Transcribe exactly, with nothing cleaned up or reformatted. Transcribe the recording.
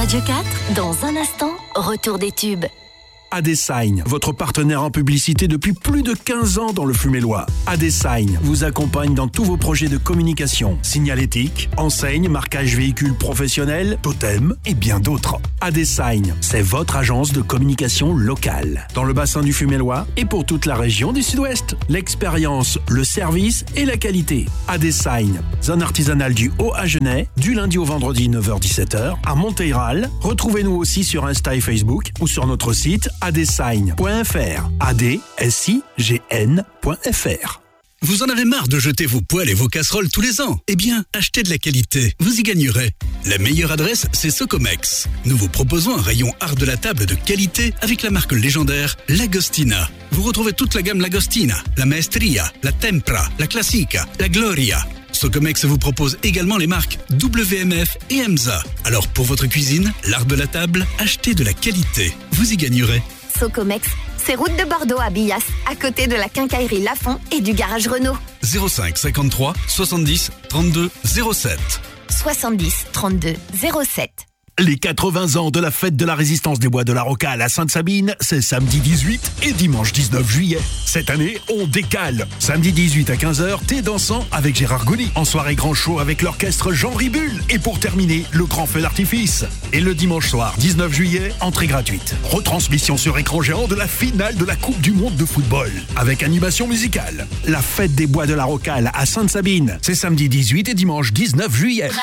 Radio quatre, dans un instant, retour des tubes. Adesign, votre partenaire en publicité depuis plus de quinze ans dans le Fumellois. Adesign vous accompagne dans tous vos projets de communication, signalétique, enseigne, marquage véhicule professionnel, totem et bien d'autres. Adesign, c'est votre agence de communication locale, dans le bassin du Fumellois et pour toute la région du Sud-Ouest. L'expérience, le service et la qualité. Adesign, zone artisanale du Haut-Agenais, du lundi au vendredi neuf heures dix-sept heures, à Monteyral. Retrouvez-nous aussi sur Insta et Facebook ou sur notre site adesign point f r. A D S I G N point F R. Vous en avez marre de jeter vos poêles et vos casseroles tous les ans? Eh bien, achetez de la qualité, vous y gagnerez. La meilleure adresse, c'est Socomex. Nous vous proposons un rayon art de la table de qualité avec la marque légendaire Lagostina. Vous retrouvez toute la gamme Lagostina, la Maestria, la Tempra, la Classica, la Gloria. Socomex vous propose également les marques W M F et Emsa. Alors pour votre cuisine, l'art de la table, achetez de la qualité, vous y gagnerez. Socomex, c'est route de Bordeaux à Billas, à côté de la quincaillerie Lafont et du garage Renault. zéro cinq cinquante-trois soixante-dix trente-deux zéro sept. soixante-dix trente-deux zéro sept. Les quatre-vingts ans de la fête de la résistance des bois de la Rocale à Sainte-Sabine, c'est samedi dix-huit et dimanche dix-neuf juillet. Cette année, on décale. Samedi dix-huit à quinze heures, thé dansant avec Gérard Gouny. En soirée grand show avec l'orchestre Jean Ribul. Et pour terminer, le grand feu d'artifice. Et le dimanche soir, dix-neuf juillet, entrée gratuite. Retransmission sur écran géant de la finale de la Coupe du Monde de football. Avec animation musicale. La fête des bois de la Rocale à Sainte-Sabine, c'est samedi dix-huit et dimanche dix-neuf juillet.